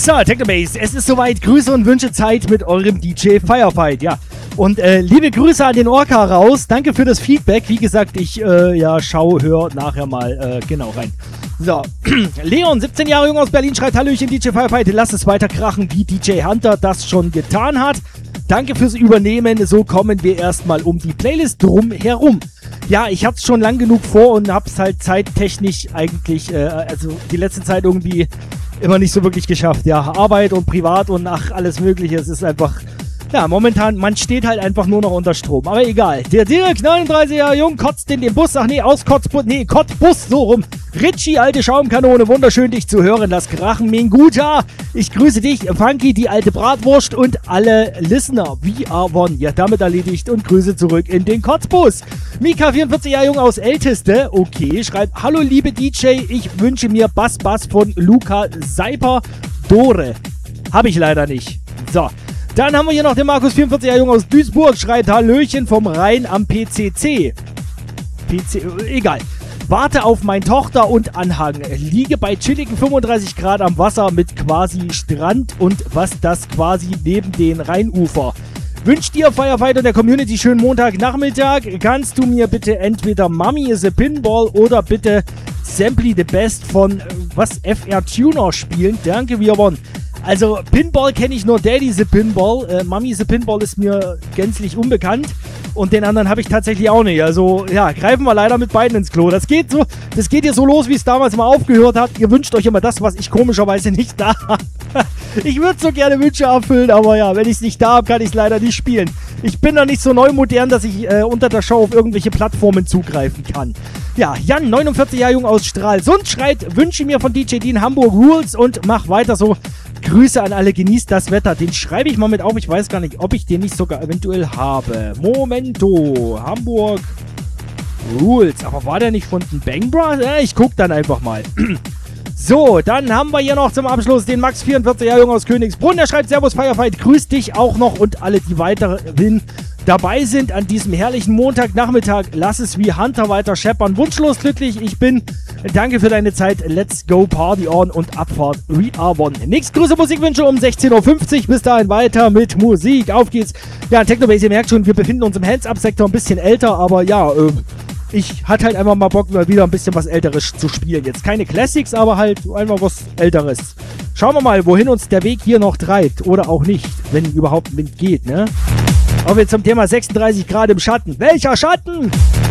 So, Technobase, es ist soweit. Grüße und Wünsche Zeit mit eurem DJ Firefight, ja. Und liebe Grüße an den Orca raus. Danke für das Feedback. Wie gesagt, ich hör nachher mal genau rein. So, Leon, 17 Jahre jung aus Berlin, schreibt Hallöchen, DJ Firefight. Lass es weiter krachen, wie DJ Hunter das schon getan hat. Danke fürs Übernehmen. So kommen wir erstmal um die Playlist drum herum. Ja, ich hab's schon lang genug vor und hab's halt zeittechnisch eigentlich, die letzte Zeit irgendwie immer nicht so wirklich geschafft. Ja, Arbeit und Privat und alles Mögliche. Es ist einfach, ja, momentan, man steht halt einfach nur noch unter Strom. Aber egal. Der Dirk, 39 Jahre jung, kotzt in den Bus. Ach nee, Kottbus, so rum. Richie, alte Schaumkanone, wunderschön dich zu hören. Lass krachen, Minguta. Ich grüße dich, Funky, die alte Bratwurst und alle Listener. We are one. Ja, damit erledigt und Grüße zurück in den Kotzbus. Mika, 44 Jahre jung aus Älteste. Okay, schreibt, hallo liebe DJ, ich wünsche mir Bass von Luca Seiper Dore. Habe ich leider nicht. So. Dann haben wir hier noch den Markus, 44 Jahre jung aus Duisburg, schreibt Hallöchen vom Rhein am PCC. Egal. Warte auf meine Tochter und Anhang. Liege bei chilligen 35 Grad am Wasser mit quasi Strand und was das quasi neben den Rheinufer. Wünsch dir, Firefight und der Community, schönen Montagnachmittag. Kannst du mir bitte entweder Mummy is a Pinball oder bitte Simply the Best von FR Tuner spielen? Danke, wir wollen. Also, Pinball kenne ich nur, Daddy the Pinball. Mummy the Pinball ist mir gänzlich unbekannt. Und den anderen habe ich tatsächlich auch nicht. Also, ja, greifen wir leider mit beiden ins Klo. Das geht hier so los, wie es damals mal aufgehört hat. Ihr wünscht euch immer das, was ich komischerweise nicht da habe. Ich würde so gerne Wünsche erfüllen, aber ja, wenn ich es nicht da habe, kann ich es leider nicht spielen. Ich bin noch nicht so neumodern, dass ich unter der Show auf irgendwelche Plattformen zugreifen kann. Ja, Jan, 49 Jahre jung aus Stralsund, schreit, wünsche mir von DJ Dean Hamburg Rules und mach weiter so. Grüße an alle, genießt das Wetter. Den schreibe ich mal mit auf. Ich weiß gar nicht, ob ich den nicht sogar eventuell habe. Momento. Hamburg Rules. Aber war der nicht von den Bang Bros? Ich guck dann einfach mal. So, dann haben wir hier noch zum Abschluss den Max, 44 Jahre jung aus Königsbrunn. Der schreibt, Servus Firefight, grüß dich auch noch und alle, die weiterhin dabei sind an diesem herrlichen Montagnachmittag. Lass es wie Hunter weiter scheppern. Wunschlos glücklich, ich bin. Danke für deine Zeit. Let's go Party on und Abfahrt. We are one. Nächste größere Musikwünsche um 16.50 Uhr. Bis dahin weiter mit Musik. Auf geht's. Ja, Technobase, ihr merkt schon, wir befinden uns im Hands-Up-Sektor, ein bisschen älter, aber ja, ich hatte halt einfach mal Bock, mal wieder ein bisschen was Älteres zu spielen. Jetzt keine Classics, aber halt einfach was Älteres. Schauen wir mal, wohin uns der Weg hier noch treibt. Oder auch nicht, wenn überhaupt Wind geht, ne? Kommen wir zum Thema 36 Grad im Schatten. Welcher Schatten?